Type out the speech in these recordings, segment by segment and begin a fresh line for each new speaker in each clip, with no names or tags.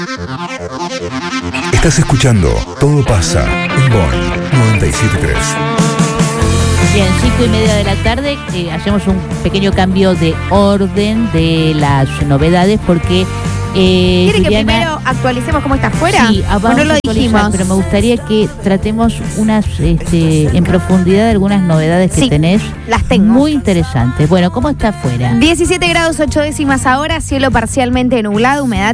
Estás escuchando Todo pasa en Boing 97.3.
Bien, 5:30 de la tarde, hacemos un pequeño cambio de orden de las novedades porque...
¿Quiere
Juliana,
que primero actualicemos cómo está afuera?
Sí, vamos
no lo
a actualizar,
dijimos.
pero me gustaría que tratemos unas en profundidad algunas novedades que
Sí,
tenés.
las tengo.
Muy interesantes. Bueno, ¿cómo está afuera?
17 grados 8 décimas ahora, cielo parcialmente nublado, humedad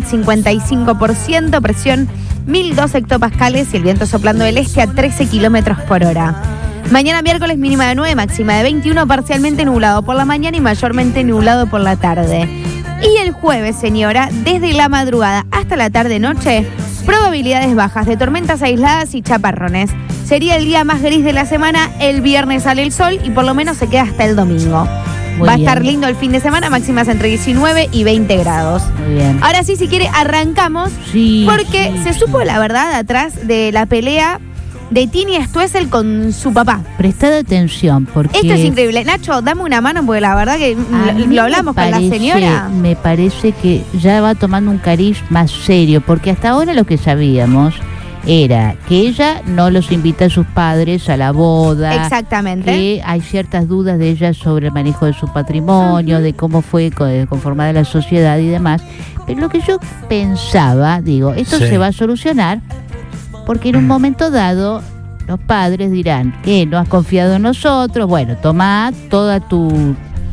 55%, presión 1002 hectopascales y el viento soplando del este a 13 kilómetros por hora. Mañana miércoles mínima de 9, máxima de 21, parcialmente nublado por la mañana y mayormente nublado por la tarde. Y el jueves, señora, desde la madrugada hasta la tarde-noche, probabilidades bajas de tormentas aisladas y chaparrones. Sería el día más gris de la semana, el viernes sale el sol y por lo menos se queda hasta el domingo.
Muy
Va a
bien.
estar lindo el fin de semana, máximas entre 19 y 20 grados.
Muy bien.
Ahora sí, si quiere, arrancamos,
Sí,
porque
sí,
se
sí.
supo la verdad atrás de la pelea de Tini Stoessel con su papá.
Prestad atención porque...
Esto es increíble. Nacho, dame una mano porque la verdad que
A mí
lo hablamos
me
con la
parece-
señora.
Me parece que ya va tomando un cariz más serio, porque hasta ahora lo que sabíamos era que ella no los invita a sus padres a la boda.
Exactamente.
Que hay ciertas dudas de ella sobre el manejo de su patrimonio, de cómo fue conformada la sociedad y demás. Pero lo que yo pensaba, digo, esto
Sí.
se va a solucionar porque en un momento dado los padres dirán que no has confiado en nosotros, bueno, tomá toda tu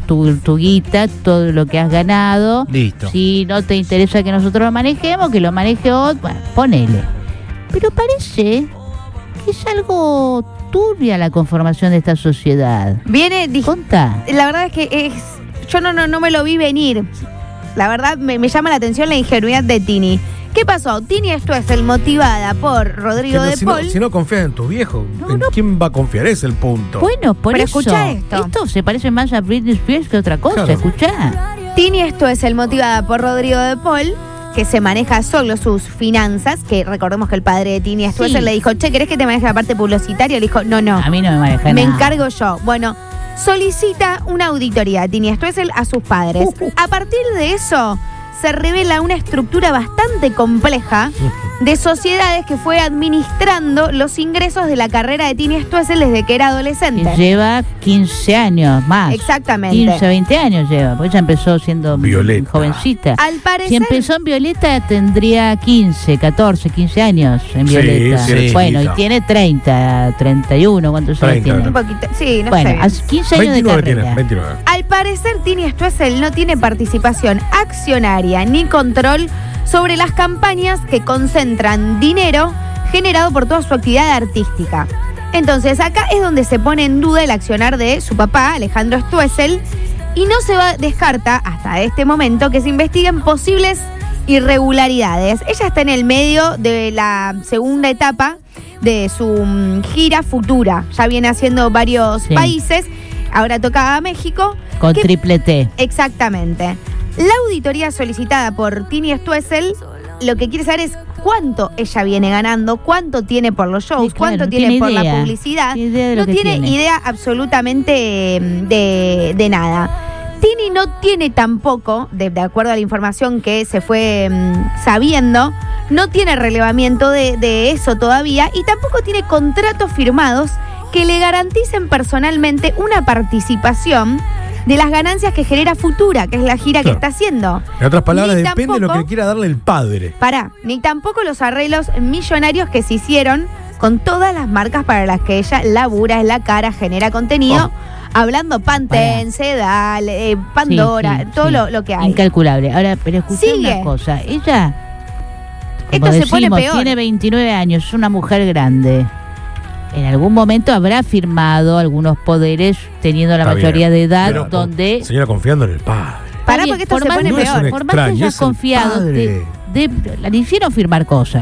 guita, todo lo que has ganado.
Listo.
Si no te interesa que nosotros lo manejemos, que lo maneje otro, bueno, ponele. Pero parece que es algo turbia la conformación de esta sociedad.
Viene,
Contá.
la verdad es que yo no me lo vi venir. La verdad me llama la atención la ingenuidad de Tini. ¿Qué pasó? Tini Stoessel, motivada por Rodrigo de Paul.
Si no confías en tus viejos, ¿en
no.
quién va a confiar? Es el punto.
Bueno, por
Pero
eso.
escuchá esto.
se parece más a Britney Spears que otra cosa.
Claro.
Escuchá.
Tini Stoessel, motivada por Rodrigo de Paul, que se maneja solo sus finanzas, que recordemos que el padre de Tini Stoessel
Sí.
le dijo, che, ¿querés que te maneje la parte publicitaria? Le dijo, no.
A mí no me maneja
Me
nada.
encargo yo. Bueno, solicita una auditoría a Tini Stoessel a sus padres. A partir de eso, se revela una estructura bastante compleja de sociedades que fue administrando los ingresos de la carrera de Tini Stoessel desde que era
Que
adolescente.
lleva 15 años más.
Exactamente.
15, 20 años lleva, porque ella empezó siendo
Violeta.
jovencita.
Al parecer,
Si empezó en Violeta tendría 15, 14, 15 años en
Sí,
Violeta.
sí, era
Bueno,
chiquita.
y tiene 30, 31, ¿cuántos años
30,
tiene?
un poquito, sí, no
Bueno,
sé.
hace 15 años
29
de carrera.
tiene, 29.
Al parecer, Tini Stoessel no tiene participación accionaria ni control sobre las campañas que concentran dinero generado por toda su actividad artística. Entonces, acá es donde se pone en duda el accionar de su papá, Alejandro Stoessel, y no se descarta hasta este momento que se investiguen posibles irregularidades. Ella está en el medio de la segunda etapa de su gira futura. Ya viene haciendo varios
Sí.
países. Ahora toca a México.
Con
¿Qué-
triple T.
Exactamente. La auditoría solicitada por Tini Stoessel lo que quiere saber es cuánto ella viene ganando, cuánto tiene por los shows,
Sí, claro,
cuánto
no
tiene
tiene
por la
idea.
publicidad.
Tiene idea de lo
No
que
tiene
tiene.
idea absolutamente de nada. Tini no tiene tampoco, de acuerdo a la información que se fue sabiendo, no tiene relevamiento de eso todavía y tampoco tiene contratos firmados que le garanticen personalmente una participación de las ganancias que genera Futura, que es la gira
Claro.
que está haciendo.
En otras palabras,
Ni
depende de lo
tampoco-
que quiera darle el padre.
Ni tampoco los arreglos millonarios que se hicieron con todas las marcas para las que ella labura, es la cara, genera contenido. Hablando Pantene, Sedal, Pandora,
Sí, sí,
todo
sí.
lo que hay.
Incalculable. Ahora, pero escuchá
Sigue.
una cosa. Ella, como
Esto se
decimos,
pone peor.
tiene 29 años, es una mujer grande. En algún momento habrá firmado algunos poderes teniendo la
Está
mayoría
bien,
de edad,
pero,
donde...
Señora, confiando en el padre.
Pará,
Está bien,
porque esto
por
se
más-
pone
no es
peor.
un
Por más que
extraño,
haya
es el
confiado,
padre.
le hicieron firmar cosas.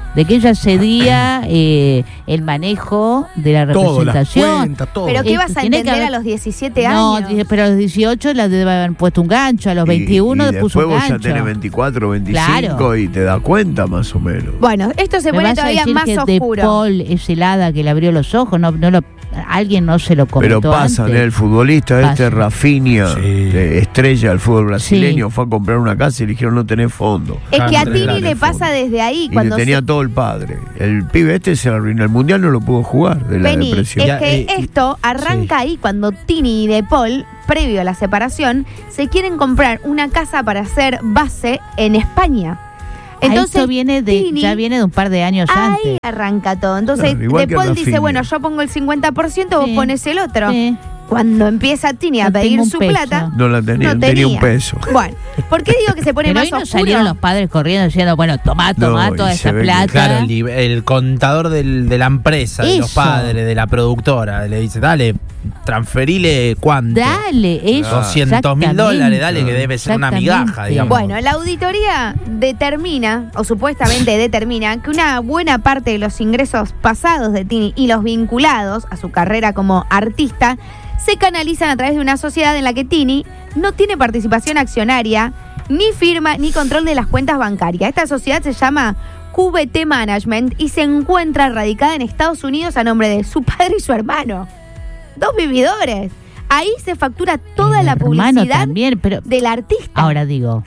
de que ella cedía el manejo de la
Todo, las
representación.
cuentas, todo.
¿Pero qué vas a
Tiene que
entender
haber-
a los 17
No,
años?
pero a los 18 la debe haber puesto un gancho, a los 21
y
le puso
después
un
vos
gancho.
ya tenés 24, 25
Claro.
y te das cuenta más o menos.
Bueno, esto se
¿Me
pone
vas a
todavía
decir
más
que
oscuro.
De Paul es el hada que le abrió los ojos? Alguien no se lo comentó
Pero pasan,
antes.
el futbolista
Pasan.
Rafinha,
Sí.
estrella del fútbol brasileño, fue a comprar una casa y le dijeron no tenés fondo.
Es que a
Claro,
Tini
claro,
le
el
pasa
fondo.
desde ahí.
Y
Cuando
le tenía todo el padre. El pibe este se arruinó. El mundial no lo pudo jugar de la
Penny,
depresión.
es
Ya,
que
y-
esto arranca ahí cuando Tini y De Paul, previo a la separación, se quieren comprar una casa para hacer base en España. Entonces,
Esto viene
Tini,
ya viene de un par de años
ahí
antes.
arranca todo. Entonces,
Claro, igual
De
que
Paul
Rafinha.
dice, bueno, yo pongo el 50%, vos
Sí.
pones el otro.
Sí.
Cuando empieza Tini a
No
pedir
tengo un
su
peso.
plata,
No la tenía,
no
tenía un peso.
Bueno, ¿por qué digo que se pone
Pero
más
hoy no
oscuro?
salieron los padres corriendo diciendo, bueno, tomá
No,
toda
y
esa
se ve que-
plata.
Claro, el contador de la empresa, de los
Eso.
padres, de la productora, le dice, dale, transferile cuánto.
Dale, eso.
200.000 dólares, dale, que debe ser una migaja,
Exactamente.
digamos.
Bueno, la auditoría determina, o supuestamente determina, que una buena parte de los ingresos pasados de Tini y los vinculados a su carrera como artista se canalizan a través de una sociedad en la que Tini no tiene participación accionaria, ni firma, ni control de las cuentas bancarias. Esta sociedad se llama QVT Management y se encuentra radicada en Estados Unidos a nombre de su padre y su hermano. Dos vividores. Ahí se factura toda
El
la
hermano
publicidad
también, pero
del artista.
ahora digo.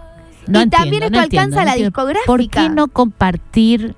Y también esto alcanza la discográfica.
¿Por qué no compartir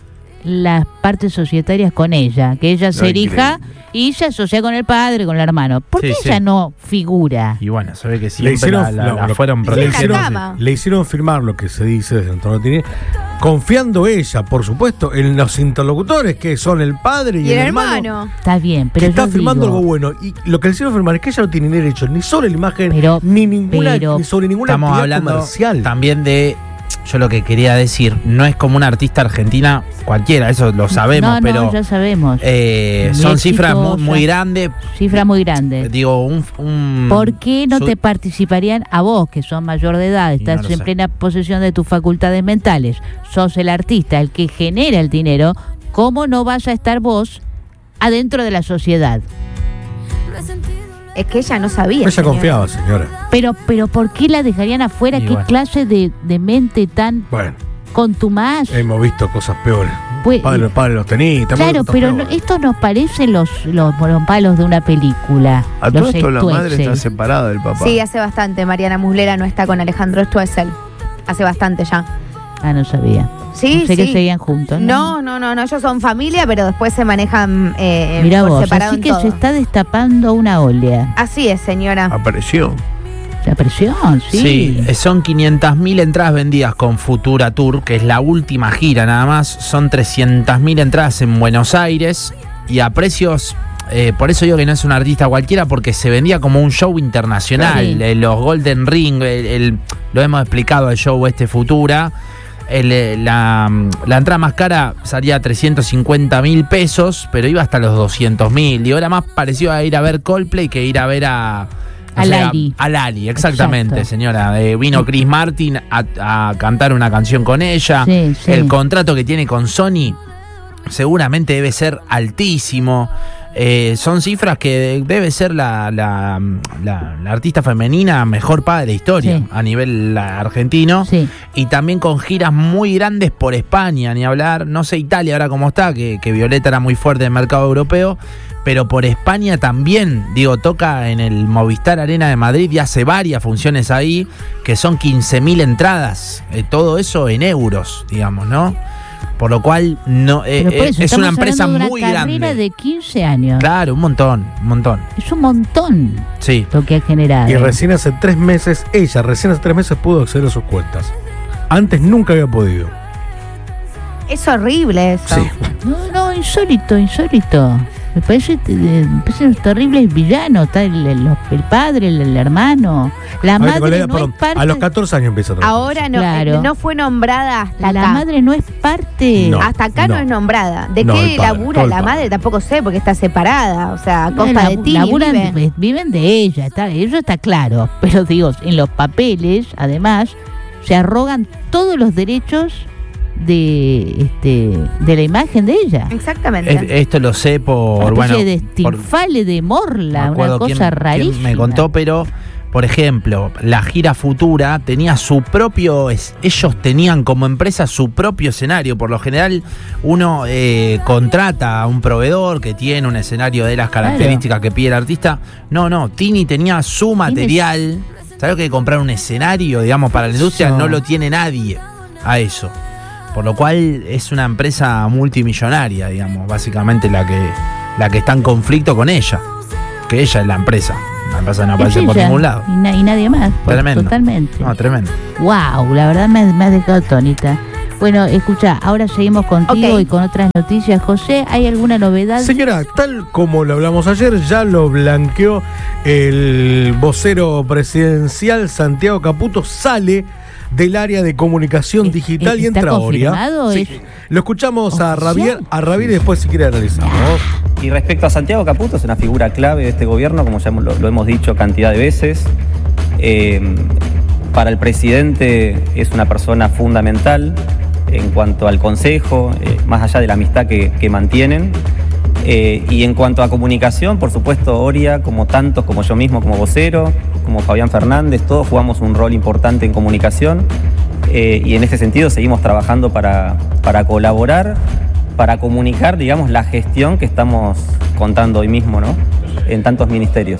las partes societarias con ella? Que ella se
No,
erija
increíble.
y se asocia con el padre, con el hermano. ¿Por
Sí,
qué
sí.
ella no figura?
Y bueno, se ve que
Le
siempre
hicieron,
la fueron
le
le
hicieron
protegiendo.
la cama.
le hicieron firmar lo que se dice desde entorno de Tini, confiando ella, por supuesto, en los interlocutores que son el padre y,
Y el hermano.
Está bien,
Que
pero
está
yo
firmando
digo,
algo bueno. Y lo que le hicieron firmar es que ella no tiene derecho ni sobre la imagen,
Pero-
ni ninguna,
pero-
ni sobre ninguna
Estamos
actividad
hablando
comercial.
también de, yo lo que quería decir, no es como una artista argentina cualquiera, eso lo sabemos,
no,
pero
ya sabemos.
son
Muy
cifras muy,
exitosa.
muy grandes.
Cifra muy grande.
Digo,
¿Por qué no
su-
te participarían a vos, que sos mayor de edad, estás
no lo
en
sé.
plena posesión de tus facultades mentales, sos el artista, el que genera el dinero, cómo no vas a estar vos adentro de la sociedad?
Es que ella no sabía.
Ella
señora.
confiaba, señora.
Pero ¿por qué la dejarían afuera?
Y
¿Qué
bueno.
clase de mente tan
Bueno,
contumaz?
hemos visto cosas peores.
Pues,
Padre los tenía.
claro, pero esto nos parece los palos de una película.
A
los
todo esto la madre está
Stuetzels.
separada del papá.
Sí, hace bastante. Mariana Muslera no está con Alejandro Stuessel. Hace bastante ya.
Ah, no sabía.
Sí,
Pensé
sí.
que seguían juntos.
No, ellos son familia, pero después se manejan
Mirá
por
vos,
separado
así
en
que
todo.
se está destapando una olea.
Así es, señora.
Apareció.
La presión, sí.
Sí, son 500.000 entradas vendidas con Futura Tour, que es la última gira nada más. Son 300.000 entradas en Buenos Aires y a precios, por eso digo que no es un artista cualquiera, porque se vendía como un show internacional.
Sí.
Los Golden Ring, lo hemos explicado el show Futura. La entrada más cara salía a 350.000 pesos, pero iba hasta los 200.000. Digo, era más parecido a ir a ver Coldplay que ir a ver a
Lali.
A Lali, exactamente,
Exacto.
señora. Vino Chris Martin a cantar una canción con ella.
Sí, sí.
El contrato que tiene con Sony seguramente debe ser altísimo. Son cifras que debe ser la artista femenina mejor paga de la historia
Sí.
a nivel argentino.
Sí.
Y también con giras muy grandes por España, ni hablar, no sé Italia ahora cómo está, que Violeta era muy fuerte en el mercado europeo, pero por España también, digo, toca en el Movistar Arena de Madrid y hace varias funciones ahí, que son 15.000 entradas, todo eso en euros, digamos, ¿no? Por lo cual no
Pero por eso,
es
estamos
una empresa
hablando de
muy
una carrera
grande.
de 15 años.
Claro, un montón.
Es un montón
Sí.
lo que ha generado.
Y recién hace 3 meses, pudo acceder a sus cuentas. Antes nunca había podido.
Es horrible eso.
Sí.
No, insólito. Me parece terribles villanos. Está el padre, el hermano. La
A ver,
madre
colega,
no
perdón,
es parte.
a los 14 años empieza a trabajar.
Ahora no,
Claro.
no fue nombrada hasta
La
acá.
madre no es parte.
No.
Hasta acá no es nombrada. ¿De
No,
qué
el padre,
labura
todo el
la
padre.
madre? Tampoco sé, porque está separada. O sea, a costa de ti.
Viven de ella, eso está claro. Pero digo, en los papeles, además, se arrogan todos los derechos de la imagen de ella.
Exactamente.
Esto lo sé por,
Una especie de Stinfale de Morla, una cosa rarísima.
Quién me contó, pero por ejemplo, la gira Futura tenía su propio, ellos tenían como empresa su propio escenario. Por lo general uno contrata a un proveedor que tiene un escenario de las características que pide el artista. No, Tini tenía su material. ¿Sabes que comprar un escenario, digamos, para la industria no lo tiene nadie a eso? Por lo cual es una empresa multimillonaria, digamos, básicamente la que está en conflicto con ella. Que ella es la empresa. La empresa no aparece por ningún lado.
Y nadie más.
Tremendo.
Totalmente.
No, tremendo.
Wow, la verdad me has dejado atónita. Bueno, escucha, ahora seguimos contigo y con otras noticias. José, ¿hay alguna novedad?
Señora, tal como lo hablamos ayer, ya lo blanqueó el vocero presidencial Santiago Caputo, sale del área de comunicación digital y entra a Oria. Sí. Lo escuchamos a Javier y después si quiere analizamos.
Y respecto a Santiago Caputo, es una figura clave de este gobierno, como ya lo hemos dicho cantidad de veces. Para el presidente es una persona fundamental en cuanto al consejo, más allá de la amistad que mantienen. Y en cuanto a comunicación, por supuesto, Oria, como tantos, como yo mismo, como vocero, como Fabián Fernández, todos jugamos un rol importante en comunicación. Y en ese sentido seguimos trabajando para colaborar, para comunicar, digamos, la gestión que estamos contando hoy mismo, ¿no? En tantos ministerios.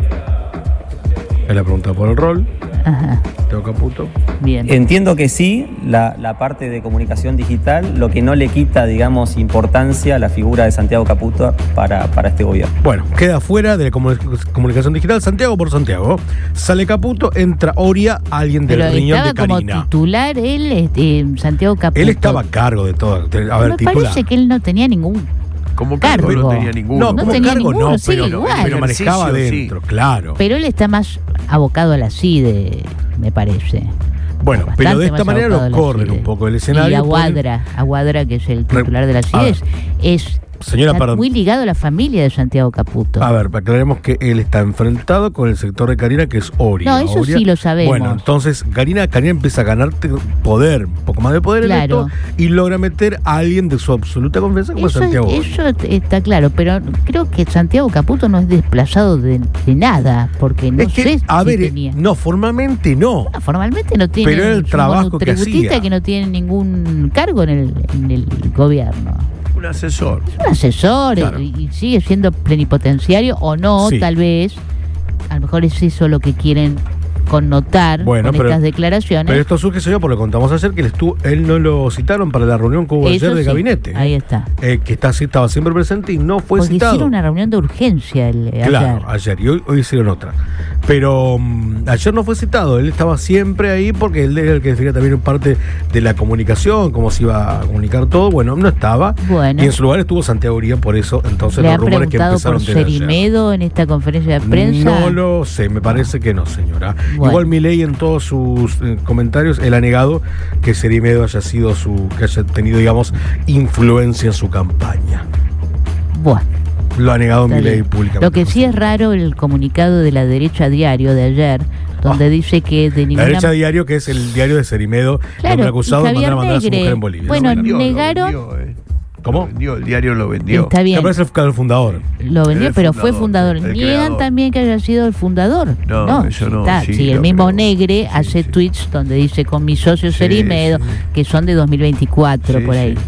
Es la pregunta por el rol.
Ajá.
Santiago Caputo.
Bien.
Entiendo que sí, la parte de comunicación digital, lo que no le quita, digamos, importancia a la figura de Santiago Caputo para este gobierno.
Bueno, queda fuera de la comunicación digital Santiago por Santiago. Sale Caputo, entra Oria, alguien del riñón de Karina.
Como titular él, Santiago Caputo.
Él estaba a cargo de todo.
Me parece que él no tenía ningún
como
cargo.
No tenía ninguno.
No, como
tenía
cargo
ninguno,
no,
sí,
pero manejaba adentro, claro.
Pero él está más abocado a la CIDE, me parece.
Bueno, pero de esta manera lo corren un poco del escenario.
Y Aguadra, que es el titular de la CIDE, es
señora,
está muy ligado a la familia de Santiago Caputo.
A ver, aclaremos que él está enfrentado con el sector de Karina, que es Oria.
No, eso sí lo sabemos.
Bueno, entonces Karina empieza a ganar poder, un poco más de poder en esto, y logra meter a alguien de su absoluta confianza como Santiago Oria.
Eso está claro, pero creo que Santiago Caputo no es desplazado de nada, porque no sé tenía.
No, formalmente no.
Formalmente no tiene.
Pero era el trabajo que hacía.
Que no tiene ningún cargo en el gobierno.
Un asesor.
Es un asesor, claro. Y sigue siendo plenipotenciario o no, tal vez. A lo mejor es eso lo que quieren connotar con estas declaraciones.
Pero esto surge, señor, porque lo contamos ayer, que él no lo citaron para la reunión que hubo ayer de gabinete.
Ahí está.
Que estaba siempre presente y no fue citado.
Hicieron una reunión de urgencia
ayer. Y hoy hicieron otra. Pero ayer no fue citado. Él estaba siempre ahí porque él era el que definía también parte de la comunicación, cómo se iba a comunicar todo. Bueno, no estaba.
Bueno.
Y en su lugar estuvo Santiago Oria, por eso entonces los rumores que empezaron
por Cerimedo en esta conferencia de prensa?
No lo sé, me parece que no, señora. Bueno. Igual Milei en todos sus comentarios, él ha negado que Cerimedo haya sido que haya tenido, digamos, influencia en su campaña.
Bueno.
Lo ha negado Milei públicamente.
Lo que sí es raro el comunicado de la Derecha Diario de ayer, donde dice que de ninguna...
La Derecha Diario, que es el diario de Cerimedo, donde acusado de mandar a matar a su mujer en Bolivia.
Bueno, negaron...
¿Cómo?
El diario lo vendió.
Está bien.
Me parece el fundador.
Lo vendió, pero fue fundador. Niegan también que haya sido el fundador.
No, eso no.
Sí, el mismo Negre hace tweets donde dice con mis socios Cerimedo, que son de 2024, por ahí.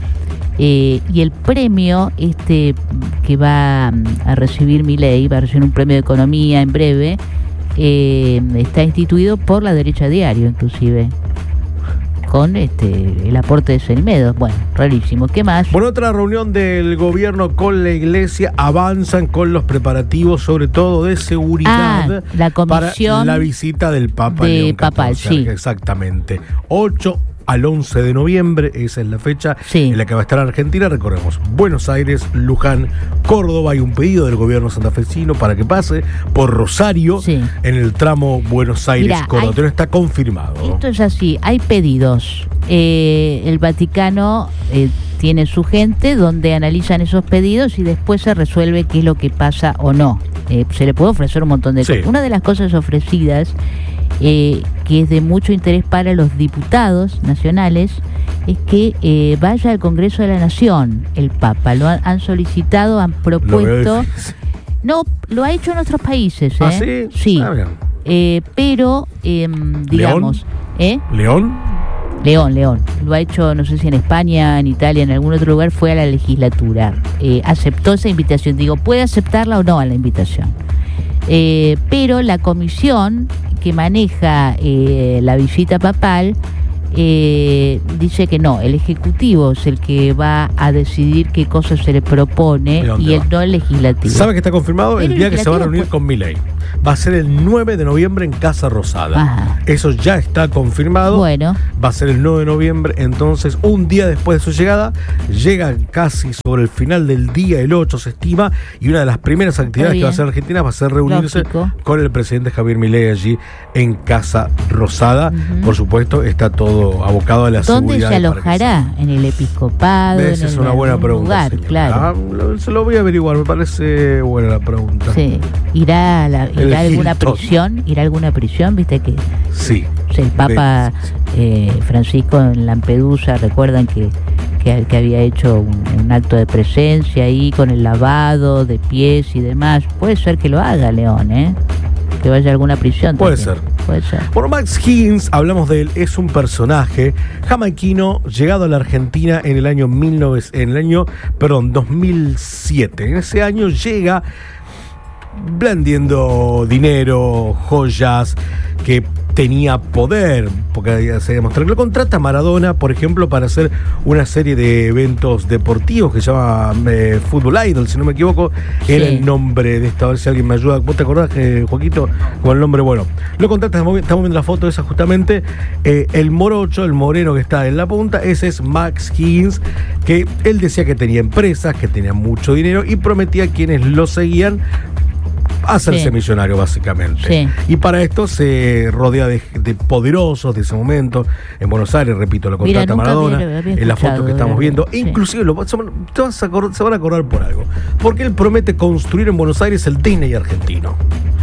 Y el premio que va a recibir Milei, va a recibir un premio de economía en breve, está instituido por la Derecha Diario, inclusive, con el aporte de Cerimedo. Bueno, rarísimo. ¿Qué más?
Bueno, otra reunión del gobierno con la iglesia, avanzan con los preparativos, sobre todo de seguridad,
la comisión
para la visita del Papa León XIV. Exactamente. 8 al 11 de noviembre, esa es la fecha en la que va a estar Argentina. Recordemos, Buenos Aires, Luján, Córdoba. Hay un pedido del gobierno santafesino para que pase por Rosario en el tramo Buenos Aires-Córdoba. Pero está confirmado.
Esto es así, hay pedidos. El Vaticano tiene su gente donde analizan esos pedidos y después se resuelve qué es lo que pasa o no. Se le puede ofrecer un montón de cosas. Una de las cosas ofrecidas que es de mucho interés para los diputados nacionales, es que vaya al Congreso de la Nación el Papa. Lo han solicitado, han propuesto. No, lo ha hecho en otros países.
¿Ah, sí?
Sí. Pero, digamos.
¿León?
León. Lo ha hecho, no sé si en España, en Italia, en algún otro lugar, fue a la legislatura. Aceptó esa invitación. Digo, puede aceptarla o no a la invitación. Pero la comisión que maneja la visita papal dice que no, el Ejecutivo es el que va a decidir qué cosas se le propone y no el Legislativo.
¿Sabe que está confirmado? El día que se va a reunir con Milei. Va a ser el 9 de noviembre en Casa Rosada.
Ajá.
Eso ya está confirmado.
Bueno.
Va a ser el 9 de noviembre, entonces un día después de su llegada, llega casi sobre el final del día, el 8 se estima, y una de las primeras actividades que va a hacer Argentina va a ser reunirse con el presidente Javier Milei allí en Casa Rosada. Por supuesto, está todo abocado a la seguridad.
¿Dónde se alojará? ¿En el episcopado?
Esa es una buena pregunta.
Lugar, claro.
Se lo voy a averiguar, me parece buena la pregunta.
Sí. ¿Irá a alguna prisión? ¿Irá a alguna prisión? ¿Viste que?
Sí.
El Papa Francisco en Lampedusa, recuerdan que había hecho un acto de presencia ahí con el lavado de pies y demás. Puede ser que lo haga León, que vaya a alguna prisión.
Puede ser. Bueno, Max Higgins, hablamos de él, es un personaje jamaiquino llegado a la Argentina en el año 2007. En ese año llega blandiendo dinero, joyas, que tenía poder, porque se demostró que lo contrata Maradona, por ejemplo, para hacer una serie de eventos deportivos que se llama Fútbol Idol, si no me equivoco, era el nombre de esta, a ver si alguien me ayuda. ¿Vos te acordás, Joaquito, con el nombre? Bueno, lo contrata, estamos viendo la foto esa justamente, el morocho, el moreno que está en la punta, ese es Max Higgins, que él decía que tenía empresas, que tenía mucho dinero y prometía a quienes lo seguían hacerse millonario, básicamente. Y para esto se rodea de poderosos de ese momento. En Buenos Aires, repito, lo contrata Maradona. En la foto que estamos viendo. Inclusive se van a acordar por algo. Porque él promete construir en Buenos Aires el Disney argentino.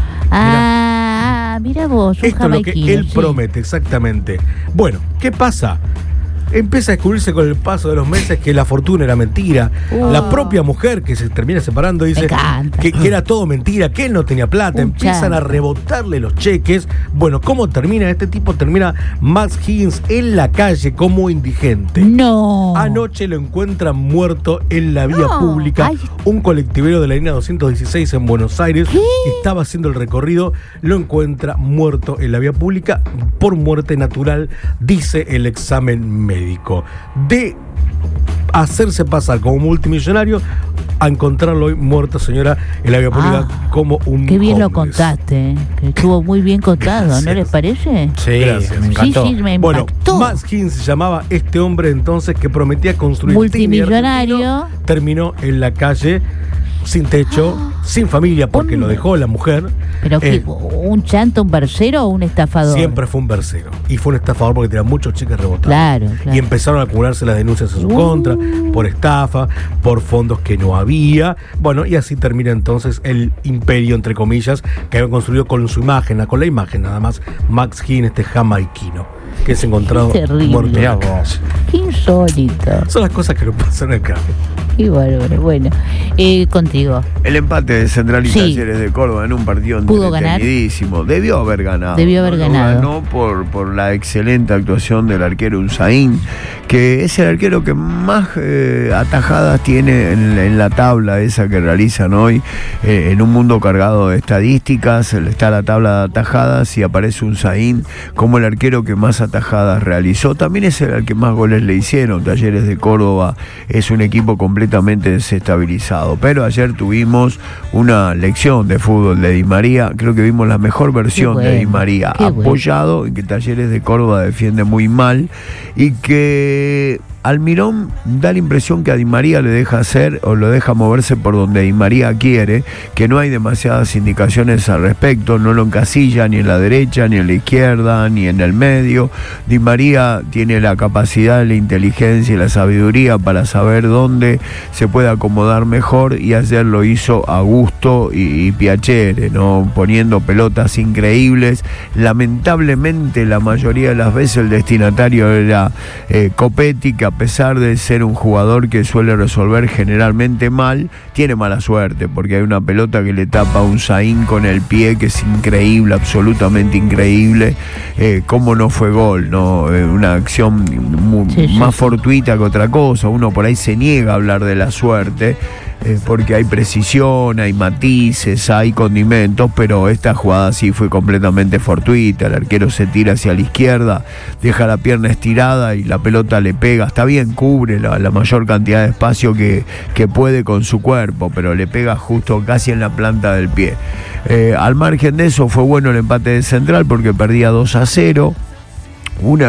Mira vos, un
esto es lo que él promete, exactamente. Bueno, ¿qué pasa? Empieza a descubrirse con el paso de los meses que la fortuna era mentira. La propia mujer que se termina separando dice que era todo mentira, que él no tenía plata. Empiezan a rebotarle los cheques. Bueno, ¿cómo termina? Este tipo termina Max Higgins en la calle como indigente.
No.
Anoche lo encuentran muerto en la vía pública. Un colectivero de la línea 216 en Buenos Aires que estaba haciendo el recorrido, lo encuentra muerto en la vía pública por muerte natural, dice el examen médico. De hacerse pasar como multimillonario a encontrarlo hoy muerto, señora, en la vía pública como un
qué bien lo contaste, que estuvo muy bien contado, ¿no les parece?
Sí, gracias. Me encantó.
Sí, me
bueno,
impactó.
Max Higgins se llamaba este hombre entonces que prometía construir
multimillonario.
Terminó en la calle sin techo, sin familia, porque lo dejó la mujer.
¿Pero qué? ¿Un chanto, un versero o un estafador?
Siempre fue un versero. Y fue un estafador porque tenía muchos cheques rebotados.
Claro.
Y empezaron a acumularse las denuncias en su contra, por estafa, por fondos que no había. Bueno, y así termina entonces el imperio, entre comillas, que había construido con su imagen, con la imagen nada más, Max Higgins, este jamaiquino, que es encontrado muerto en la calle.
Qué insólito.
Son las cosas que nos pasan acá.
Qué bárbaro. Bueno, contigo.
El empate de Central y Talleres de Córdoba en un partido entretenidísimo. Debió haber ganado. Ganó por la excelente actuación del arquero Unzaín, que es el arquero que más atajadas tiene en la tabla esa que realizan hoy. En un mundo cargado de estadísticas, está la tabla de atajadas y aparece Unzaín como el arquero que más atajadas realizó. También es el que más goles le hicieron. Talleres de Córdoba es un equipo completamente desestabilizado, pero ayer tuvimos una lección de fútbol de Di María. Creo que vimos la mejor versión de Di María, apoyado en que Talleres de Córdoba defiende muy mal y que Almirón da la impresión que a Di María le deja hacer o lo deja moverse por donde Di María quiere, que no hay demasiadas indicaciones al respecto, no lo encasilla ni en la derecha, ni en la izquierda, ni en el medio. Di María tiene la capacidad, la inteligencia y la sabiduría para saber dónde se puede acomodar mejor, y ayer lo hizo a gusto y piacere, ¿no? Poniendo pelotas increíbles. Lamentablemente la mayoría de las veces el destinatario era Copetti, que a pesar de ser un jugador que suele resolver generalmente mal, tiene mala suerte, porque hay una pelota que le tapa a Unzaín con el pie, que es increíble, absolutamente increíble. Cómo no fue gol, ¿no? Una acción más fortuita que otra cosa. Uno por ahí se niega a hablar de la suerte, porque hay precisión, hay matices, hay condimentos, pero esta jugada sí fue completamente fortuita. El arquero se tira hacia la izquierda, deja la pierna estirada y la pelota le pega. Está bien, cubre la mayor cantidad de espacio que puede con su cuerpo, pero le pega justo casi en la planta del pie. Al margen de eso, fue bueno el empate de Central porque perdía 2-0. Un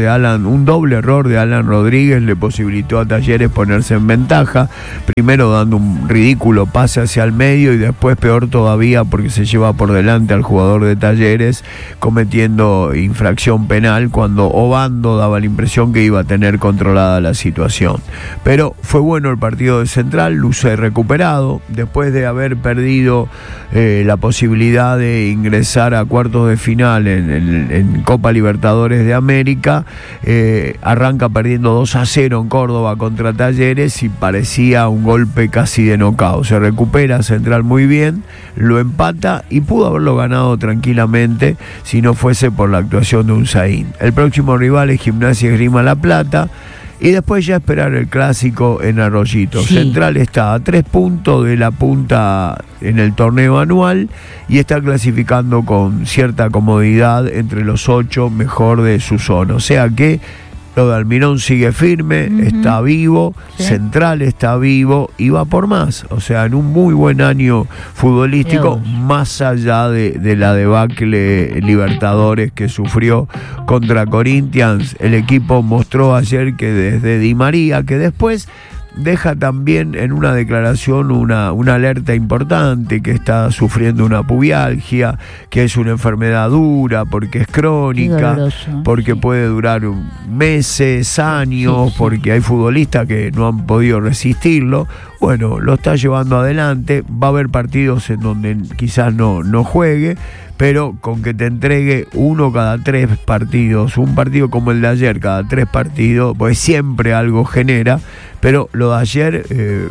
doble error de Alan Rodríguez le posibilitó a Talleres ponerse en ventaja, primero dando un ridículo pase hacia el medio y después peor todavía porque se lleva por delante al jugador de Talleres cometiendo infracción penal cuando Obando daba la impresión que iba a tener controlada la situación. Pero fue bueno el partido de Central, luce recuperado, después de haber perdido la posibilidad de ingresar a cuartos de final en Copa Libertadores de América, arranca perdiendo 2-0 en Córdoba contra Talleres y parecía un golpe casi de nocaut. Se recupera Central muy bien, lo empata y pudo haberlo ganado tranquilamente si no fuese por la actuación de Unzaín. El próximo rival es Gimnasia y Esgrima La Plata. Y después ya esperar el clásico en Arroyito. Sí. Central está a 3 puntos de la punta en el torneo anual y está clasificando con cierta comodidad entre los 8 mejor de su zona. O sea que lo de Almirón sigue firme, está vivo, sí. Central está vivo y va por más. O sea, en un muy buen año futbolístico, más allá de la debacle Libertadores que sufrió contra Corinthians, el equipo mostró ayer que desde Di María, que después deja también en una declaración una alerta importante, que está sufriendo una pubialgia, que es una enfermedad dura porque es crónica, porque puede durar meses, años, porque hay futbolistas que no han podido resistirlo. Bueno, lo está llevando adelante, va a haber partidos en donde quizás no juegue, pero con que te entregue 1 cada 3 partidos, un partido como el de ayer cada 3 partidos, pues siempre algo genera. Pero lo de ayer,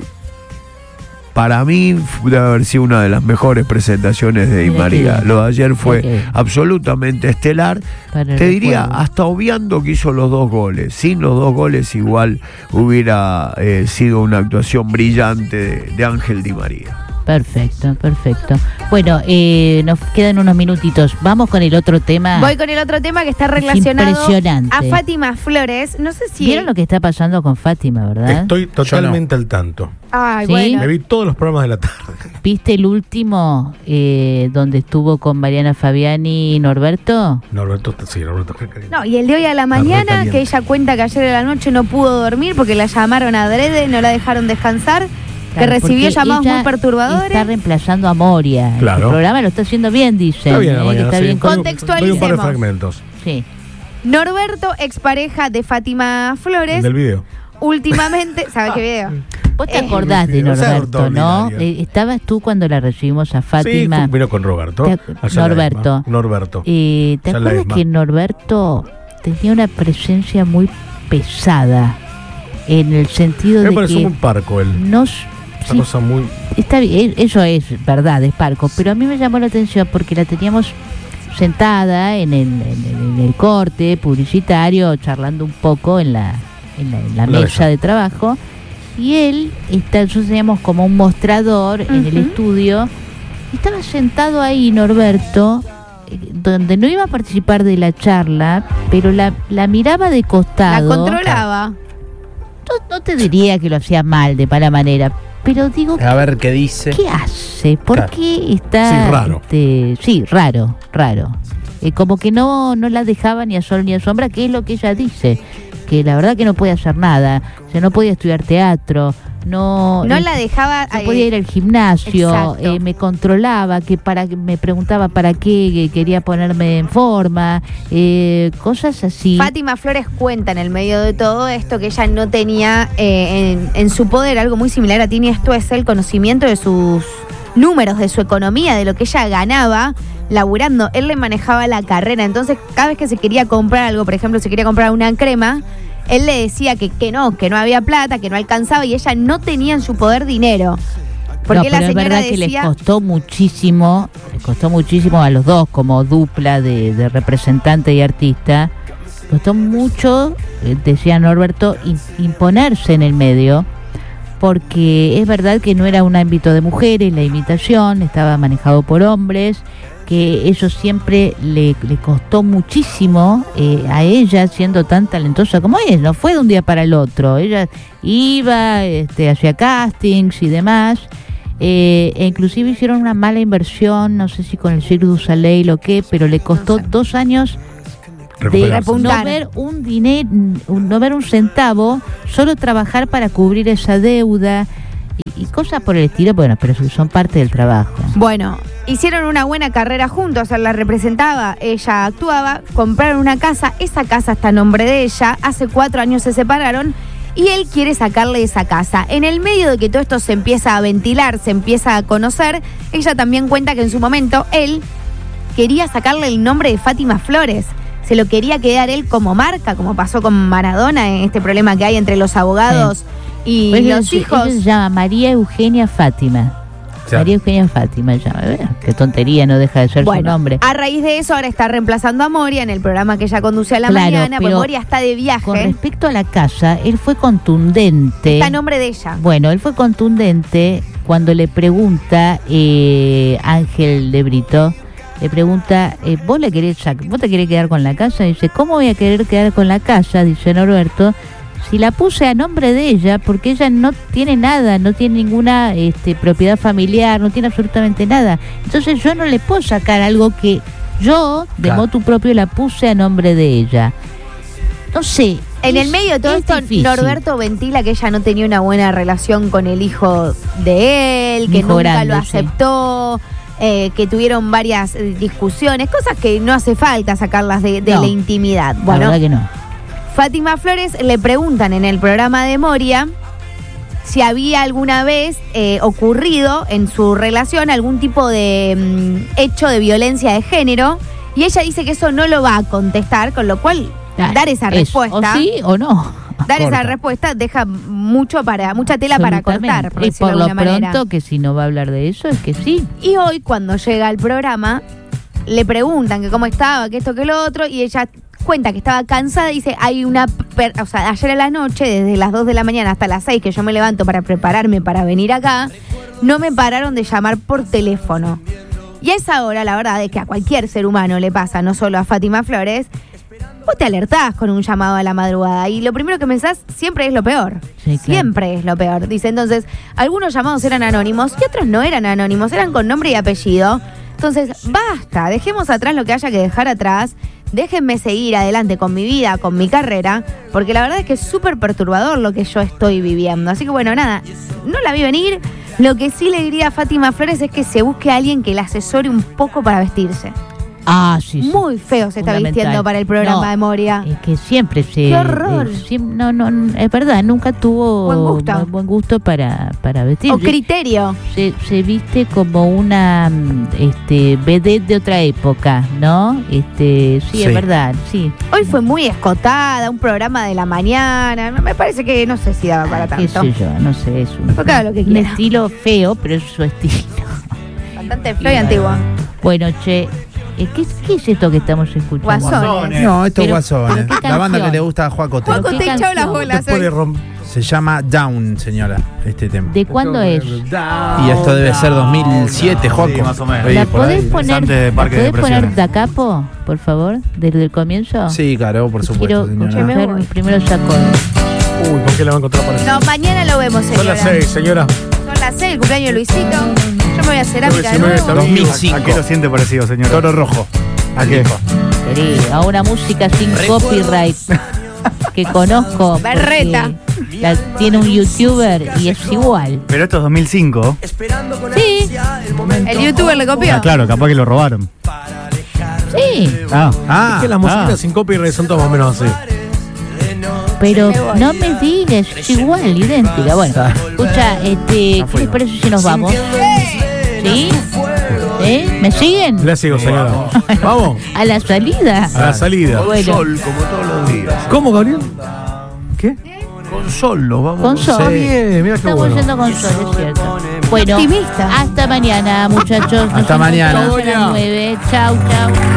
para mí, debe haber sido una de las mejores presentaciones de Di María. Lo de ayer fue absolutamente estelar. Te diría, hasta obviando que hizo los 2 goles. Sin los 2 goles igual hubiera sido una actuación brillante de Ángel Di María.
Perfecto. Bueno, nos quedan unos minutitos. Vamos con el otro tema.
Voy con el otro tema que está relacionado a Fátima Flores. No sé si...
¿Vieron lo que está pasando con Fátima, verdad?
Estoy totalmente al tanto.
Ay,
¿sí?
Bueno.
Me vi todos los programas de la tarde.
¿Viste el último donde estuvo con Mariana Fabiani y Norberto?
Norberto.
No, y el de hoy a la mañana, que ella cuenta que ayer a la noche no pudo dormir porque la llamaron adrede, no la dejaron descansar. Claro, que recibió llamados muy perturbadores.
Está reemplazando a Moria.
Claro.
El programa lo está haciendo bien, dice.
Está bien,
está bien.
Contextualicemos.
Doy un par de fragmentos.
Sí.
Norberto, expareja de Fátima Flores.
El del video.
Últimamente, ¿sabes qué video?
Vos te acordás de Norberto, ¿no? Estabas tú cuando la recibimos a Fátima.
Sí, vino con Roberto. Norberto.
¿Te acuerdas que Norberto tenía una presencia muy pesada? En el sentido de que...
Me parece muy parco él. Una cosa muy...
Está bien, eso es verdad, es parco, pero a mí me llamó la atención porque la teníamos sentada en el corte publicitario, charlando un poco en la mesa de trabajo, y él, nosotros teníamos como un mostrador en el estudio, y estaba sentado ahí Norberto, donde no iba a participar de la charla, pero la miraba de costado.
La controlaba.
No te diría que lo hacía mal, de mala manera, pero digo...
A ver qué dice.
¿Qué hace? ¿Por qué está...?
Sí, raro.
Sí, raro. Como que no la dejaba ni a sol ni a sombra, que es lo que ella dice, porque la verdad que no podía hacer nada. O sea, no podía estudiar teatro. No
la dejaba.
No podía ir al gimnasio, me controlaba, me preguntaba para qué quería ponerme en forma, cosas así.
Fátima Flores cuenta en el medio de todo esto que ella no tenía en su poder algo muy similar a Tini Stoessel, el conocimiento de sus números, de su economía, de lo que ella ganaba laburando. Él le manejaba la carrera, entonces cada vez que se quería comprar algo, por ejemplo, se quería comprar una crema, él le decía que no había plata, que no alcanzaba y ella no tenía en su poder dinero. Porque la señora
es verdad que les costó muchísimo a los dos como dupla de representante y artista. Costó mucho, decía Norberto, imponerse en el medio, porque es verdad que no era un ámbito de mujeres, la imitación estaba manejado por hombres, que eso siempre le costó muchísimo a ella, siendo tan talentosa como es. No fue de un día para el otro. Ella iba, hacía castings y demás. E inclusive hicieron una mala inversión, no sé si con el Cirque du Soleil o qué, pero le costó 2 años de no ver un dinero, no ver un centavo, solo trabajar para cubrir esa deuda y cosas por el estilo. Bueno, pero son parte del trabajo.
Bueno, hicieron una buena carrera juntos, él la representaba, ella actuaba, compraron una casa, esa casa está a nombre de ella, hace 4 años se separaron y él quiere sacarle esa casa. En el medio de que todo esto se empieza a ventilar, se empieza a conocer, ella también cuenta que en su momento él quería sacarle el nombre de Fátima Flores, se lo quería quedar él como marca, como pasó con Maradona, en este problema que hay entre los abogados y pues los hijos.
Ella se llama María Eugenia Fátima. Sí. María Eugenia Fátima llama. Qué tontería, no deja de ser su nombre.
A raíz de eso ahora está reemplazando a Moria en el programa que ella conduce a la mañana, porque Moria está de viaje.
Con respecto a la casa, él fue contundente.
Está a nombre de ella.
Bueno, él fue contundente cuando le pregunta Ángel de Brito, le pregunta, ¿vos te querés quedar con la casa? Dice, ¿cómo voy a querer quedar con la casa? Dice Norberto, si la puse a nombre de ella, porque ella no tiene nada, no tiene ninguna propiedad familiar, no tiene absolutamente nada. Entonces yo no le puedo sacar algo que yo, de motu propio, la puse a nombre de ella. No sé.
En el medio de todo esto, difícil. Norberto ventila que ella no tenía una buena relación con el hijo de él, que nunca grande, lo aceptó. Que tuvieron varias discusiones, cosas que no hace falta sacarlas de la intimidad. Bueno,
la verdad que no.
Fátima Flores le preguntan en el programa de Moria si había alguna vez ocurrido en su relación algún tipo de hecho de violencia de género, y ella dice que eso no lo va a contestar, con lo cual dar esa respuesta,
o sí o no,
dar corta. Esa respuesta deja mucha tela para cortar,
y por lo pronto que si no va a hablar de eso es que sí.
Y hoy cuando llega al programa le preguntan que cómo estaba, que esto, que lo otro, y ella cuenta que estaba cansada y dice, ayer a la noche, desde las 2 de la mañana hasta las 6 que yo me levanto para prepararme para venir acá, no me pararon de llamar por teléfono. Y a esa hora, la verdad es que a cualquier ser humano le pasa, no solo a Fátima Flores, vos te alertás con un llamado a la madrugada y lo primero que pensás siempre es lo peor. Sí, claro. Siempre es lo peor. Dice, entonces, algunos llamados eran anónimos y otros no eran anónimos, eran con nombre y apellido. Entonces, basta, dejemos atrás lo que haya que dejar atrás, déjenme seguir adelante con mi vida, con mi carrera, porque la verdad es que es súper perturbador lo que yo estoy viviendo. Así que bueno, nada, no la vi venir. Lo que sí le diría a Fátima Flores es que se busque a alguien que la asesore un poco para vestirse.
Sí.
Muy feo se está vistiendo para el programa de Moria.
Es que siempre
¡qué horror!
Es verdad, nunca tuvo buen gusto para vestir.
O criterio.
Se viste como una vedette de otra época, ¿no? Sí, es verdad, sí.
Hoy fue muy escotada, un programa de la mañana. Me parece que no sé si daba para tanto.
Qué sé yo, no sé, es un estilo feo, pero es su estilo.
Bastante feo y antiguo.
Bueno, ¿Qué es esto que estamos escuchando?
Guasones.
No, esto es Guasones. La banda que le gusta a Juaco T.
Juaco T echó las bolas.
Se llama Down, señora, este tema.
¿De cuándo es?
Y esto debe ser 2007, Juaco.
Sí, más o menos.
¿La podés poner da capo, por favor, desde el comienzo?
Sí, claro, por supuesto, señora.
Primero sacó.
Uy, ¿por qué la van a encontrar para eso?
No, mañana lo vemos, señora.
Son las 6, señora.
Son las 6, el cumpleaños de Luisito. Yo me voy a cerámica de nuevo.
2005.
¿A qué lo siente parecido, señora?
Toro Rojo.
¿A qué?
A una música sin copyright. que conozco.
Berreta.
Tiene un youtuber y es igual.
Pero esto es 2005.
Sí.
El youtuber le copió.
Claro, capaz que lo robaron.
Sí.
Es que las musiquitas sin copyright son todas más o menos así.
Pero no me digas, es igual, idéntica. Bueno, escucha, ¿qué les parece si nos vamos? ¿Sí? ¿Me siguen?
Le sigo, señora. Vamos.
A la salida.
A la salida.
Con sol, como todos los días.
¿Cómo, Gabriel? ¿Qué?
Con sol nos vamos.
Con sol.
Bien, mira qué
Estamos
bueno.
yendo con sol, es cierto. Bueno,
Optimista.
hasta mañana, muchachos.
Hasta mañana.
Nos encontramos a las 9. Chau, chau.